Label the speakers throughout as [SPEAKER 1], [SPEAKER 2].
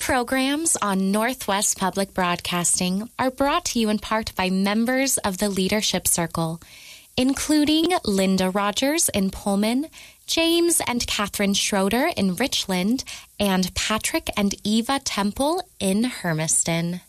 [SPEAKER 1] programs on Northwest Public Broadcasting are brought to you in part by members of the Leadership Circle, including Linda Rogers in Pullman, James and Catherine Schroeder in Richland, and Patrick and Eva Temple in Hermiston.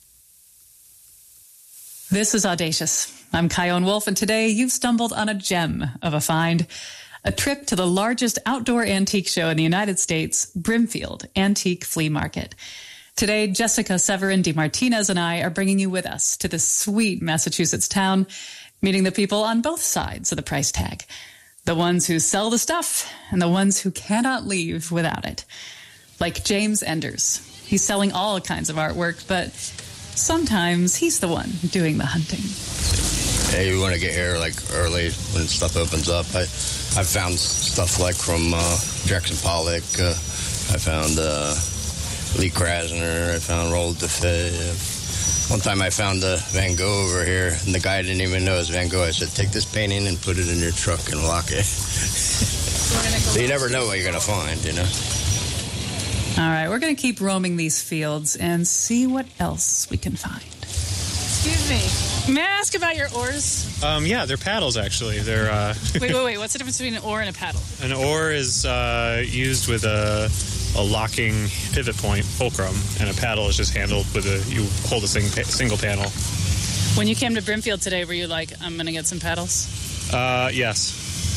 [SPEAKER 2] This is Audacious. I'm Kyone Wolf, and today you've stumbled on a gem of a find. A trip to the largest outdoor antique show in the United States, Brimfield Antique Flea Market. Today, Jessica Severin DeMartinez and I are bringing you with us to this sweet Massachusetts town, meeting the people on both sides of the price tag. The ones who sell the stuff and the ones who cannot leave without it. Like James Enders. He's selling all kinds of artwork, but sometimes he's the one doing the hunting.
[SPEAKER 3] Hey, you want to get here like early when stuff opens up. I found stuff like from Jackson Pollock. I found Lee Krasner. I found Roland Defay. One time I found Van Gogh over here, and the guy didn't even know it was Van Gogh. I said, take this painting and put it in your truck and lock it. So you never know what you're going to find, you know?
[SPEAKER 2] All right, we're going to keep roaming these fields and see what else we can find.
[SPEAKER 4] Excuse me. May I ask about your oars?
[SPEAKER 5] Yeah, they're paddles, actually. They're
[SPEAKER 4] Wait. What's the difference between an oar and a paddle?
[SPEAKER 5] An oar is used with a locking pivot point, fulcrum, and a paddle is just handled with you hold a single panel.
[SPEAKER 4] When you came to Brimfield today, were you like, I'm going to get some paddles?
[SPEAKER 5] Yes.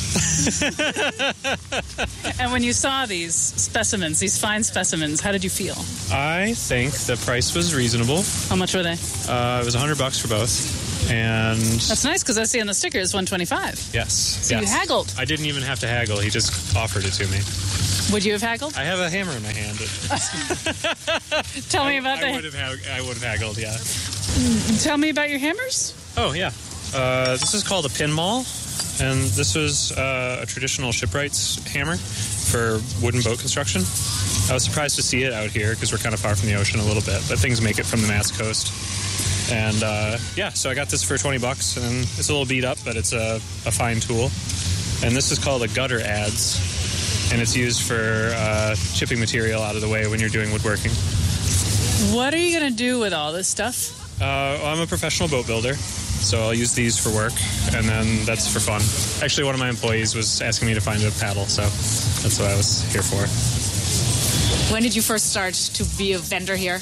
[SPEAKER 4] And when you saw these specimens, these fine specimens, how did you feel?
[SPEAKER 5] I think the price was reasonable.
[SPEAKER 4] How much were they?
[SPEAKER 5] It was $100 for both. And
[SPEAKER 4] that's nice because I see on the sticker it's $125.
[SPEAKER 5] Yes.
[SPEAKER 4] So you haggled.
[SPEAKER 5] I didn't even have to haggle. He just offered it to me.
[SPEAKER 4] Would you have haggled?
[SPEAKER 5] I have a hammer in my hand.
[SPEAKER 4] Tell me about that.
[SPEAKER 5] I would have haggled, yeah.
[SPEAKER 4] Tell me about your hammers.
[SPEAKER 5] Oh, yeah. This is called a pin maul. And this was a traditional shipwright's hammer for wooden boat construction. I was surprised to see it out here because we're kind of far from the ocean a little bit, but things make it from the Mass coast. And so I got this for $20, and it's a little beat up, but it's a fine tool. And this is called a gutter adze, and it's used for chipping material out of the way when you're doing woodworking.
[SPEAKER 4] What are you going to do with all this stuff?
[SPEAKER 5] I'm a professional boat builder. So I'll use these for work, and then that's for fun. Actually, one of my employees was asking me to find a paddle, so that's what I was here for.
[SPEAKER 4] When did you first start to be a vendor here?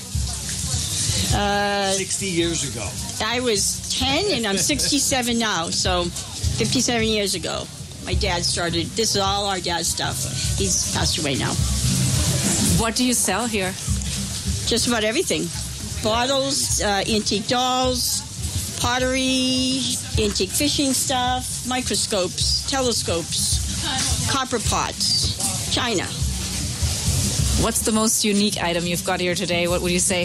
[SPEAKER 6] 60 years ago.
[SPEAKER 7] I was 10, and I'm 67 now, so 57 years ago. My dad started. This is all our dad's stuff. He's passed away now.
[SPEAKER 4] What do you sell here?
[SPEAKER 7] Just about everything. Bottles, antique dolls, pottery, antique fishing stuff, microscopes, telescopes, copper pots, china.
[SPEAKER 4] What's the most unique item you've got here today? What would you say?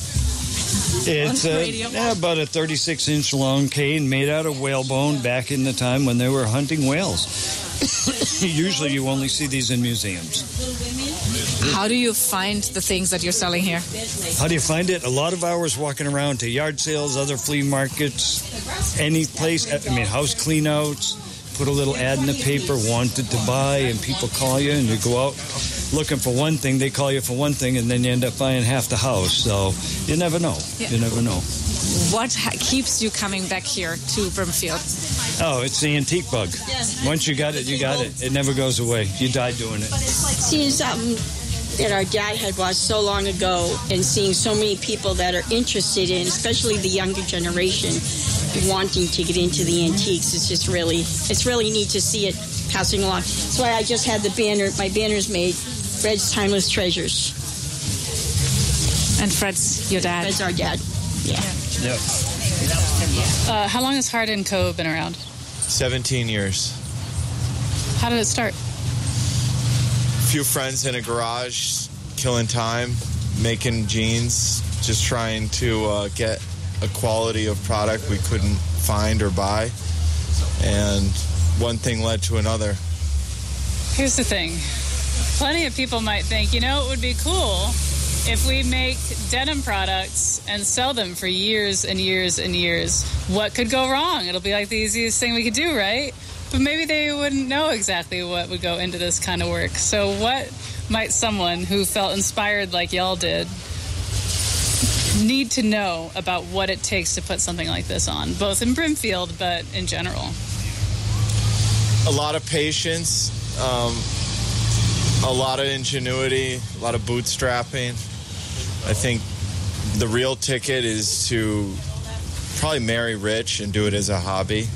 [SPEAKER 6] It's about a 36-inch long cane made out of whalebone back in the time when they were hunting whales. Usually you only see these in museums.
[SPEAKER 4] How do you find the things that you're selling here?
[SPEAKER 6] How do you find it? A lot of hours walking around to yard sales, other flea markets, any place. House cleanouts, put a little ad in the paper, wanted to buy, and people call you, and you go out looking for one thing, they call you for one thing, and then you end up buying half the house. So you never know. Yeah. You never know.
[SPEAKER 4] What keeps you coming back here to Brimfield?
[SPEAKER 6] Oh, it's the antique bug. Once you got it, you got it. It never goes away. You die doing it.
[SPEAKER 7] Seeing something that our dad had watched so long ago and seeing so many people that are interested in, especially the younger generation, wanting to get into the antiques, it's really neat to see it passing along. That's why I just had my banners made, Fred's Timeless Treasures.
[SPEAKER 4] And Fred's your dad?
[SPEAKER 7] Fred's our dad, yeah.
[SPEAKER 6] Yep.
[SPEAKER 4] How long has Hard & Co. been around?
[SPEAKER 8] 17 years.
[SPEAKER 4] How did it start?
[SPEAKER 8] A few friends in a garage, killing time, making jeans, just trying to get a quality of product we couldn't find or buy. And one thing led to another.
[SPEAKER 4] Here's the thing. Plenty of people might think, it would be cool if we make denim products and sell them for years and years and years. What could go wrong? It'll be like the easiest thing we could do, right? But maybe they wouldn't know exactly what would go into this kind of work. So what might someone who felt inspired like y'all did need to know about what it takes to put something like this on, both in Brimfield but in general?
[SPEAKER 8] A lot of patience, a lot of ingenuity, a lot of bootstrapping. I think the real ticket is to probably marry rich and do it as a hobby,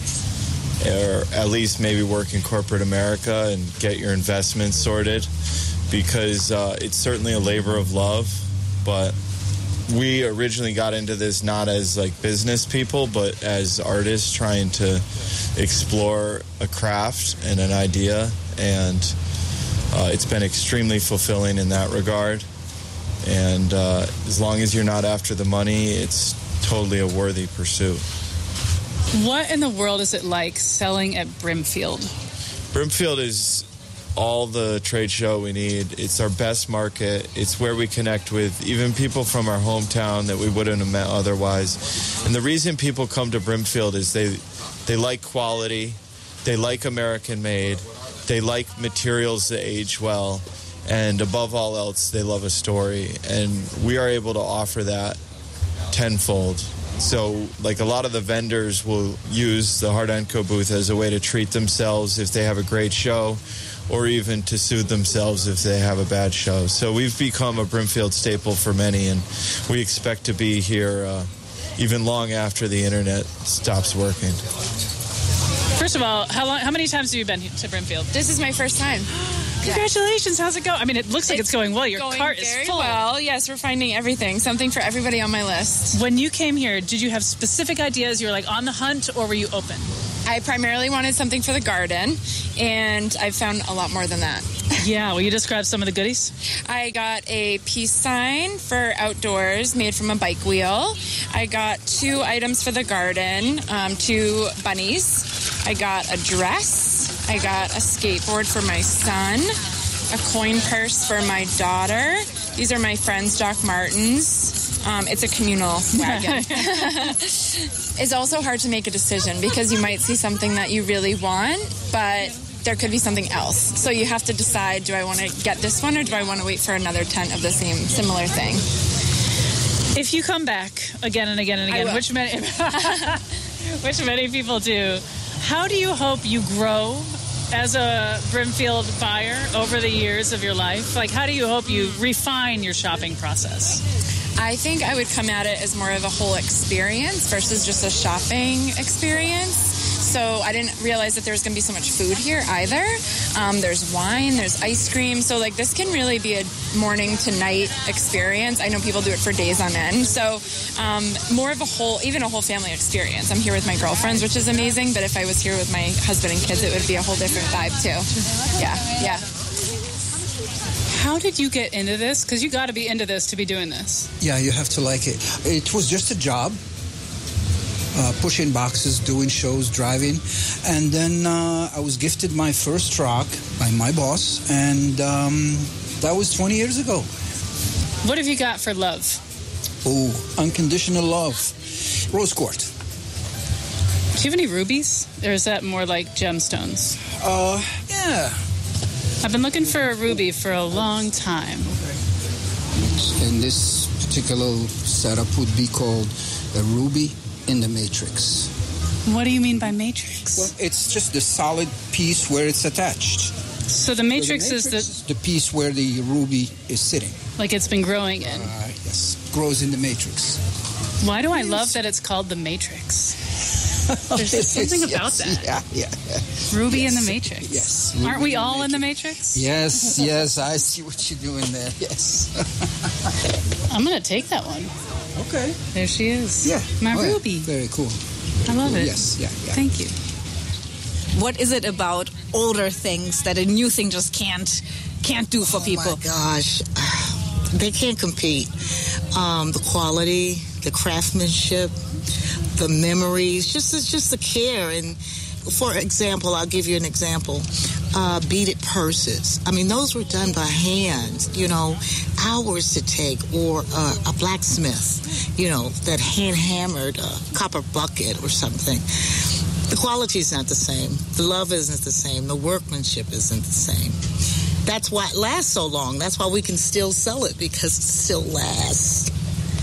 [SPEAKER 8] or at least maybe work in corporate America and get your investments sorted, because it's certainly a labor of love. But we originally got into this not as like business people, but as artists trying to explore a craft and an idea, and it's been extremely fulfilling in that regard. And as long as you're not after the money, it's totally a worthy pursuit.
[SPEAKER 4] What in the world is it like selling at Brimfield?
[SPEAKER 8] Brimfield is all the trade show we need. It's our best market. It's where we connect with even people from our hometown that we wouldn't have met otherwise. And the reason people come to Brimfield is they like quality, they like American made, they like materials that age well, and above all else, they love a story. And we are able to offer that tenfold. So, like, a lot of the vendors will use the Hardenko booth as a way to treat themselves if they have a great show, or even to soothe themselves if they have a bad show. So we've become a Brimfield staple for many, and we expect to be here even long after the internet stops working.
[SPEAKER 4] First of all, how many times have you been to Brimfield?
[SPEAKER 9] This is my first time.
[SPEAKER 4] Congratulations. How's it going? I mean, it looks like it's going well. Your cart is full.
[SPEAKER 9] Well, yes, we're finding everything. Something for everybody on my list.
[SPEAKER 4] When you came here, did you have specific ideas? You were like on the hunt, or were you open?
[SPEAKER 9] I primarily wanted something for the garden, and I found a lot more than that.
[SPEAKER 4] Yeah, will you describe some of the goodies?
[SPEAKER 9] I got a peace sign for outdoors made from a bike wheel. I got 2 items for the garden, 2 bunnies. I got a dress. I got a skateboard for my son, a coin purse for my daughter. These are my friends, Doc Martens. It's a communal wagon. It's also hard to make a decision because you might see something that you really want, but there could be something else. So you have to decide, do I want to get this one or do I want to wait for another tent of the same similar thing?
[SPEAKER 4] If you come back again and again and again, which many people do, how do you hope you grow as a Brimfield buyer over the years of your life? Like, how do you hope you refine your shopping process?
[SPEAKER 9] I think I would come at it as more of a whole experience versus just a shopping experience. So I didn't realize that there was going to be so much food here either. There's wine, there's ice cream. So, like, this can really be a morning to night experience. I know people do it for days on end. So more of a whole family experience. I'm here with my girlfriends, which is amazing. But if I was here with my husband and kids, it would be a whole different vibe too. Yeah.
[SPEAKER 4] How did you get into this? Because you got to be into this to be doing this.
[SPEAKER 10] Yeah, you have to like it. It was just a job. Pushing boxes, doing shows, driving. And then I was gifted my first truck by my boss, and that was 20 years ago.
[SPEAKER 4] What have you got for love?
[SPEAKER 10] Oh, unconditional love. Rose quartz.
[SPEAKER 4] Do you have any rubies? Or is that more like gemstones?
[SPEAKER 10] Yeah.
[SPEAKER 4] I've been looking for a ruby for a long time.
[SPEAKER 10] Okay. And this particular setup would be called a ruby in the matrix.
[SPEAKER 4] What do you mean by matrix?
[SPEAKER 10] Well, it's just the solid piece where it's attached.
[SPEAKER 4] So the matrix is
[SPEAKER 10] the piece where the ruby is sitting.
[SPEAKER 4] Like it's been growing in.
[SPEAKER 10] Yes, grows in the matrix.
[SPEAKER 4] Why do I love that it's called the Matrix? There's just something about that.
[SPEAKER 10] Yeah.
[SPEAKER 4] Ruby in the Matrix.
[SPEAKER 10] Yes.
[SPEAKER 4] Aren't we all in the Matrix?
[SPEAKER 10] Yes, I see what you're doing there. Yes.
[SPEAKER 4] I'm going to take that one.
[SPEAKER 10] Okay.
[SPEAKER 4] There she is.
[SPEAKER 10] Yeah.
[SPEAKER 4] My ruby.
[SPEAKER 10] Yeah. Very cool.
[SPEAKER 4] I love it.
[SPEAKER 10] Yes, yeah.
[SPEAKER 4] Thank you.
[SPEAKER 11] What is it about older things that a new thing just can't do for people?
[SPEAKER 12] Oh my gosh. They can't compete. The quality, the craftsmanship, the memories, just the care. And for example, I'll give you an example. Beaded purses. I mean, those were done by hand, hours to take, or a blacksmith, that hand-hammered a copper bucket or something. The quality is not the same. The love isn't the same. The workmanship isn't the same. That's why it lasts so long. That's why we can still sell it, because it still lasts.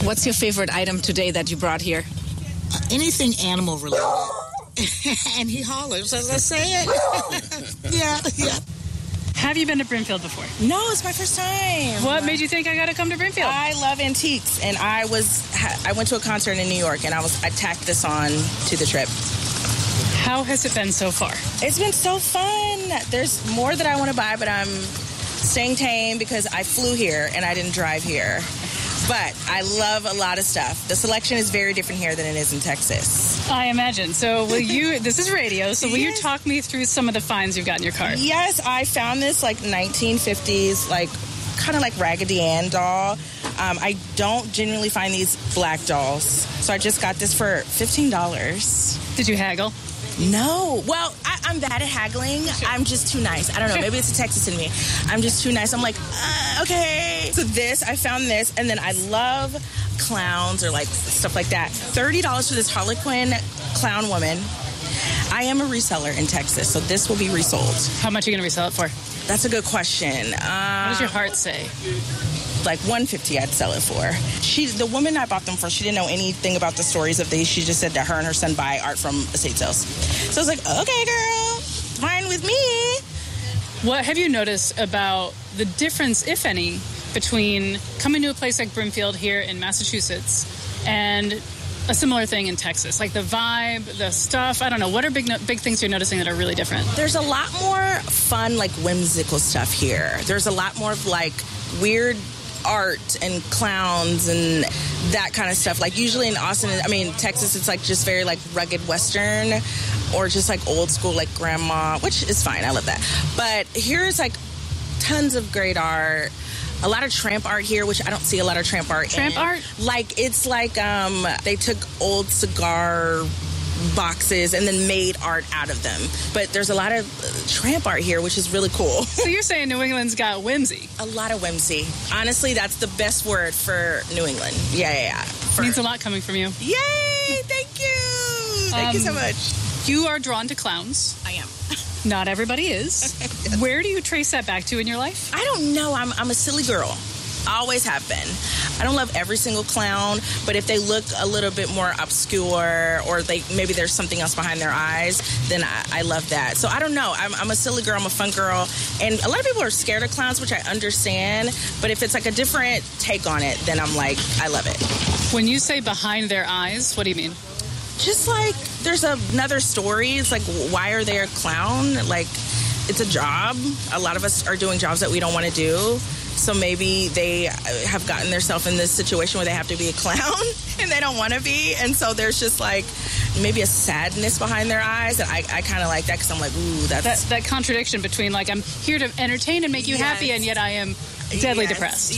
[SPEAKER 11] What's your favorite item today that you brought here?
[SPEAKER 12] Anything animal related. And he hollers as I say it. Yeah.
[SPEAKER 4] Have you been to Brimfield before?
[SPEAKER 13] No, it's my first time.
[SPEAKER 4] What made you think I got to come to Brimfield?
[SPEAKER 13] I love antiques, and I went to a concert in New York, and I tacked this on to the trip.
[SPEAKER 4] How has it been so far?
[SPEAKER 13] It's been so fun. There's more that I want to buy, but I'm staying tame because I flew here and I didn't drive here. But I love a lot of stuff. The selection is very different here than it is in Texas.
[SPEAKER 4] I imagine. So this is radio, so will you talk me through some of the finds you've got in your car?
[SPEAKER 13] Yes, I found this 1950s, kind of like Raggedy Ann doll. I don't genuinely find these black dolls. So I just got this for $15.
[SPEAKER 4] Did you haggle?
[SPEAKER 13] No. Well, I'm bad at haggling. Sure. I'm just too nice. I don't know. Maybe it's a Texas in me. I'm just too nice. I'm like, okay. So I found this, and then I love clowns or stuff like that. $30 for this Harlequin clown woman. I am a reseller in Texas, so this will be resold.
[SPEAKER 4] How much are you going to resell it for?
[SPEAKER 13] That's a good question.
[SPEAKER 4] What does your heart say?
[SPEAKER 13] $150 I'd sell it for. The woman I bought them for, she didn't know anything about the stories of these. She just said that her and her son buy art from estate sales. So I was like, okay, girl, fine with me.
[SPEAKER 4] What have you noticed about the difference, if any, between coming to a place like Brimfield here in Massachusetts and a similar thing in Texas? Like the vibe, the stuff, I don't know. What are big things you're noticing that are really different?
[SPEAKER 13] There's a lot more fun, whimsical stuff here. There's a lot more of weird art and clowns and that kind of stuff. Usually in Texas, it's just very rugged Western or just old school grandma, which is fine. I love that. But here's tons of great art. A lot of tramp art here, which I don't see a lot of tramp art.
[SPEAKER 4] Tramp art?
[SPEAKER 13] It's they took old cigar boxes and then made art out of them. But there's a lot of tramp art here, which is really cool.
[SPEAKER 4] So you're saying New England's got whimsy?
[SPEAKER 13] A lot of whimsy. Honestly, that's the best word for New England. Yeah.
[SPEAKER 4] Means a lot coming from you.
[SPEAKER 13] Yay! Thank you! Thank you so much.
[SPEAKER 4] You are drawn to clowns.
[SPEAKER 13] I am.
[SPEAKER 4] Not everybody is. Yes. Where do you trace that back to in your life?
[SPEAKER 13] I don't know. I'm a silly girl. Always have been. I don't love every single clown, but if they look a little bit more obscure or maybe there's something else behind their eyes, then I love that. So I don't know. I'm a silly girl. I'm a fun girl. And a lot of people are scared of clowns, which I understand. But if it's a different take on it, then I'm I love it.
[SPEAKER 4] When you say behind their eyes, what do you mean?
[SPEAKER 13] Just there's another story. It's why are they a clown? It's a job. A lot of us are doing jobs that we don't want to do. So maybe they have gotten themselves in this situation where they have to be a clown and they don't want to be. And so there's just maybe a sadness behind their eyes. And I kind of like that because I'm ooh, that's...
[SPEAKER 4] That contradiction between I'm here to entertain and make you happy and yet I am deadly depressed.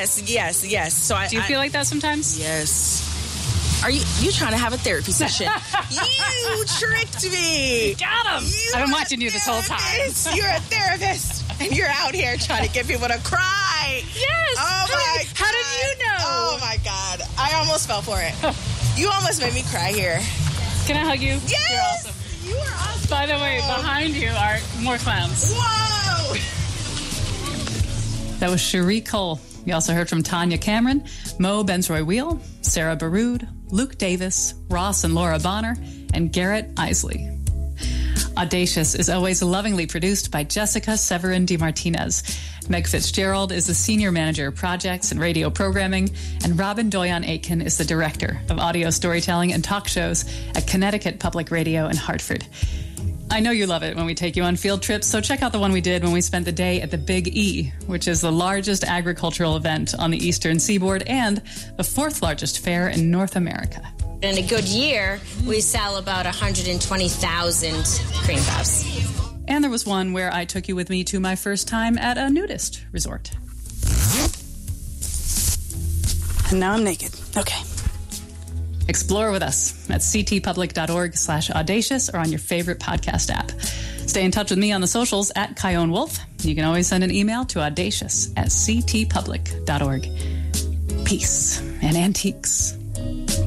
[SPEAKER 13] Yes. So
[SPEAKER 4] do you feel like that sometimes?
[SPEAKER 13] Yes. Are you trying to have a therapy session? You tricked me.
[SPEAKER 4] You got him. I've been watching you this whole time.
[SPEAKER 13] You're a therapist. And you're out here trying to get people to cry.
[SPEAKER 4] Yes.
[SPEAKER 13] Oh, my God.
[SPEAKER 4] How did you know?
[SPEAKER 13] Oh, my God. I almost fell for it. You almost made me cry here.
[SPEAKER 4] Can I hug you?
[SPEAKER 13] Yes.
[SPEAKER 4] You're awesome.
[SPEAKER 13] You are awesome.
[SPEAKER 4] By the way, behind you are more clowns.
[SPEAKER 13] Whoa.
[SPEAKER 2] That was Cherie Cole. We also heard from Tanya Cameron, Mo Benzroy-Wheel, Sarah Baroud, Luke Davis, Ross and Laura Bonner, and Garrett Isley. Audacious is always lovingly produced by Jessica Severin DeMartinez. Meg Fitzgerald is the Senior Manager of Projects and Radio Programming, and Robin Doyon-Aitken is the Director of Audio Storytelling and Talk Shows at Connecticut Public Radio in Hartford. I know you love it when we take you on field trips, so check out the one we did when we spent the day at the Big E, which is the largest agricultural event on the Eastern Seaboard and the 4th largest fair in North America.
[SPEAKER 14] In a good year, we sell about 120,000 cream puffs.
[SPEAKER 2] And there was one where I took you with me to my first time at a nudist resort.
[SPEAKER 13] And now I'm naked. Okay.
[SPEAKER 2] Explore with us at ctpublic.org/audacious or on your favorite podcast app. Stay in touch with me on the socials at Kyone Wolf. You can always send an email to audacious@ctpublic.org. Peace and antiques.